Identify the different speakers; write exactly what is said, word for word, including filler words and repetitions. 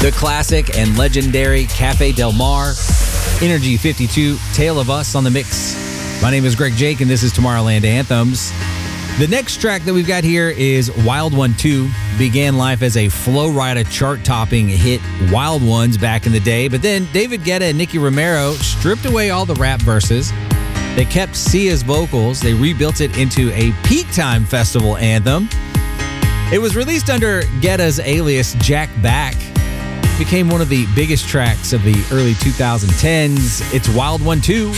Speaker 1: The classic and legendary Cafe Del Mar, Energy fifty-two, Tale of Us on the mix. My name is Greg Jake, and this is Tomorrowland Anthems. The next track that we've got here is Wild One two. Began life as a Flo Rida chart-topping hit, Wild Ones, back in the day. But then David Guetta and Nicky Romero stripped away all the rap verses. They kept Sia's vocals. They rebuilt it into a peak time festival anthem. It was released under Guetta's alias Jack Back. Became one of the biggest tracks of the early twenty tens. It's Wild One two.